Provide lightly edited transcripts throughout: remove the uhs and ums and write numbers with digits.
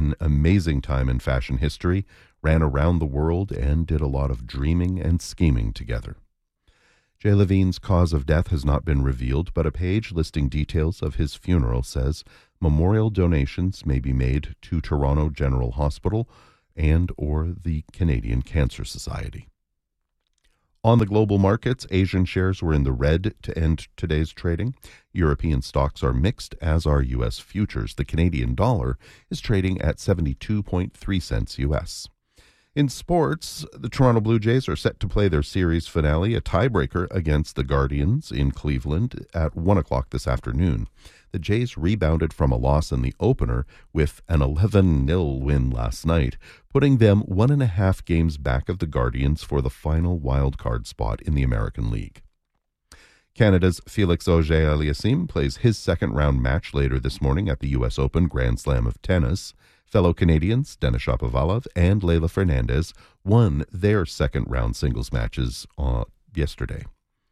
an amazing time in fashion history, ran around the world, and did a lot of dreaming and scheming together. Jay Levine's cause of death has not been revealed, but a page listing details of his funeral says memorial donations may be made to Toronto General Hospital and or the Canadian Cancer Society. On the global markets, Asian shares were in the red to end today's trading. European stocks are mixed, as are U.S. futures. The Canadian dollar is trading at 72.3 cents U.S. In sports, the Toronto Blue Jays are set to play their series finale, a tiebreaker against the Guardians in Cleveland at 1 o'clock this afternoon. The Jays rebounded from a loss in the opener with an 11-0 win last night, putting them 1.5 games back of the Guardians for the final wildcard spot in the American League. Canada's Felix Auger-Aliassime plays his second-round match later this morning at the U.S. Open Grand Slam of Tennis. Fellow Canadians Denis Shapovalov and Leylah Fernandez won their second-round singles matches yesterday.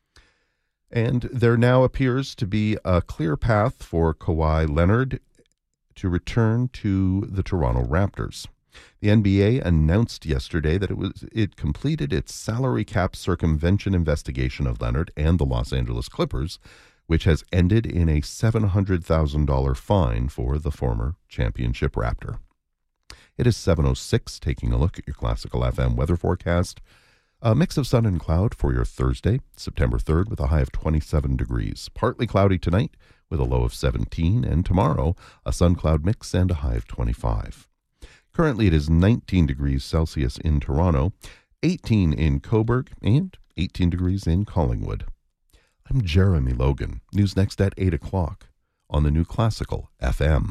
And there now appears to be a clear path for Kawhi Leonard to return to the Toronto Raptors. The NBA announced yesterday that it completed its salary cap circumvention investigation of Leonard and the Los Angeles Clippers, which has ended in a $700,000 fine for the former championship Raptor. It is 7:06, taking a look at your Classical FM weather forecast. A mix of sun and cloud for your Thursday, September 3rd, with a high of 27 degrees. Partly cloudy tonight with a low of 17, and tomorrow a sun-cloud mix and a high of 25. Currently it is 19 degrees Celsius in Toronto, 18 in Cobourg, and 18 degrees in Collingwood. I'm Jeremy Logan. News next at 8 o'clock on the new Classical FM.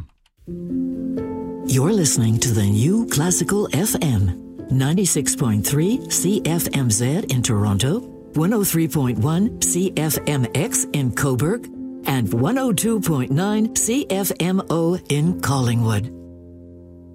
You're listening to the new Classical FM. 96.3 CFMZ in Toronto, 103.1 CFMX in Cobourg, and 102.9 CFMO in Collingwood.